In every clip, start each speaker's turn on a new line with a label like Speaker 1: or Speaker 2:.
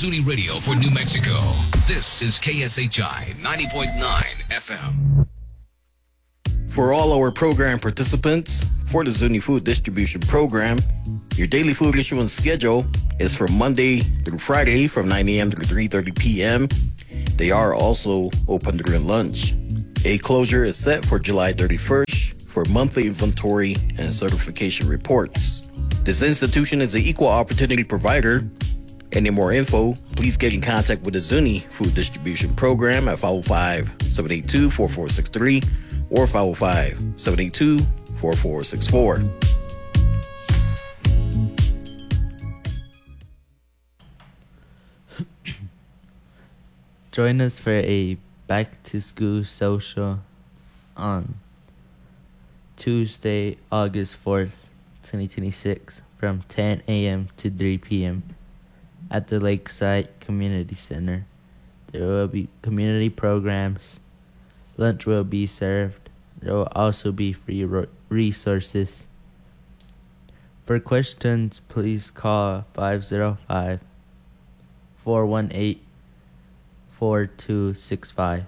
Speaker 1: Zuni Radio for New Mexico. This is KSHI 90.9 FM.
Speaker 2: For all our program participants, for the Zuni Food Distribution Program, your daily food issuance schedule is from Monday through Friday from 9 a.m. to 3:30 p.m. They are also open during lunch. A closure is set for July 31st for monthly inventory and certification reports. This institution is an equal opportunity provider. Any more info, please get in contact with the Zuni Food Distribution Program at 505-782-4463 or 505-782-4464.
Speaker 3: Join us for a back-to-school social on Tuesday, August 4th, 2026 from 10 a.m. to 3 p.m. at the Lakeside Community Center. There will be community programs. Lunch will be served. There will also be free resources. For questions, please call 505-418-4265.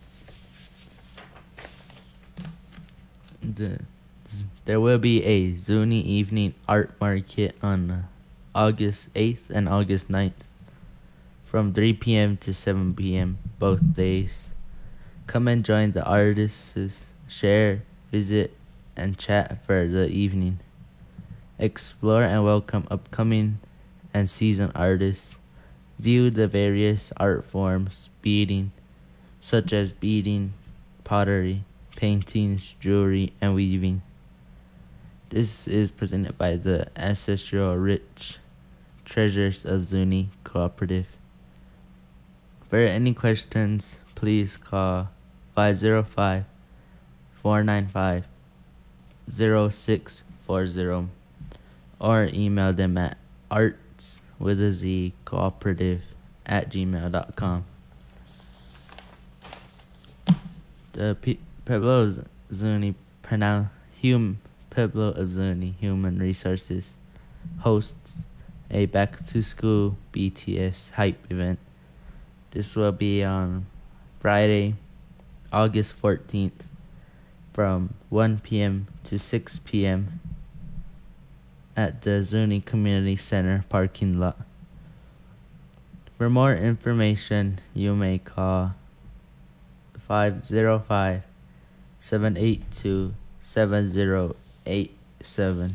Speaker 3: There will be a Zuni Evening Art Market on August 8th and August 9th from 3 p.m. to 7 p.m. both days. Come and join the artists, share, visit, and chat for the evening. Explore and welcome upcoming and seasoned artists. View the various art forms, beading, such as beading, pottery, paintings, jewelry, and weaving. This is presented by the Ancestral Rich Treasures of Zuni Cooperative. For any questions, please call 505-495-0640 or email them at artswithaz.cooperative@gmail.com. The Pueblo of Zuni Pueblo of Zuni Human Resources hosts a back-to-school BTS hype event. This will be on Friday, August 14th from 1 p.m. to 6 p.m. at the Zuni Community Center parking lot. For more information, you may call 505-782-7087,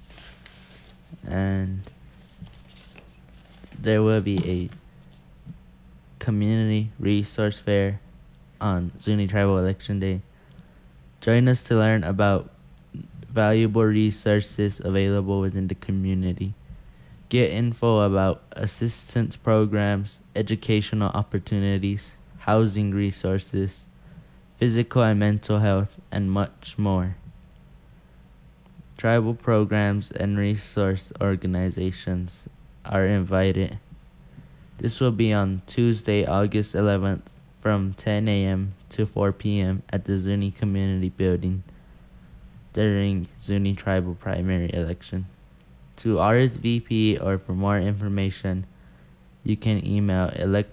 Speaker 3: and there will be a community resource fair on Zuni Tribal Election Day. Join us to learn about valuable resources available within the community. Get info about assistance programs, educational opportunities, housing resources, physical and mental health, and much more. Tribal programs and resource organizations are invited. This will be on Tuesday, August 11th from 10 a.m. to 4 p.m. at the Zuni Community Building during Zuni Tribal Primary Election. To RSVP or for more information, you can email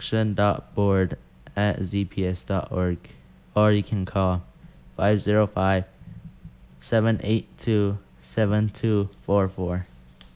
Speaker 3: election.board@zps.org or you can call 505-782-7244.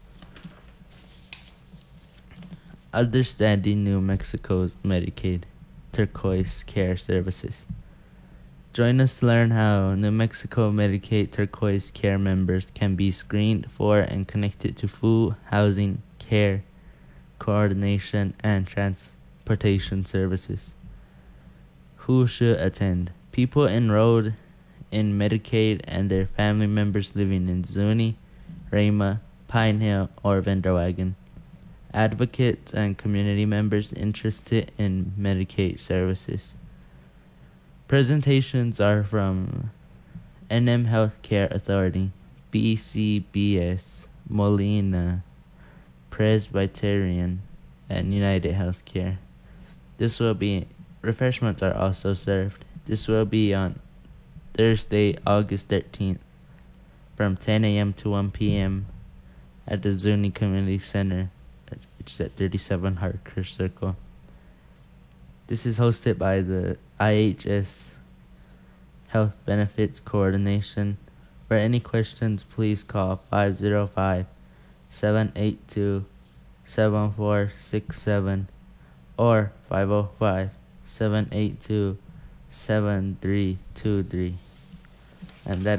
Speaker 3: Understanding New Mexico's Medicaid Turquoise Care Services. Join us to learn how New Mexico Medicaid Turquoise Care members can be screened for and connected to food, housing, care, coordination, and transportation services. Who should attend? People enrolled in Medicaid and their family members living in Zuni, Rama, Pine Hill, or Vendrawagon. Advocates and community members interested in Medicaid services. Presentations are from NM Healthcare Authority, BCBS, Molina, Presbyterian, and United Healthcare. Refreshments are also served. This will be on Thursday, August 13th from 10 a.m. to 1 p.m. at the Zuni Community Center which is at 37 Harker Circle. This is hosted by the IHS Health Benefits Coordination. For any questions, please call 505-782-7467 or 505-782-7323. And that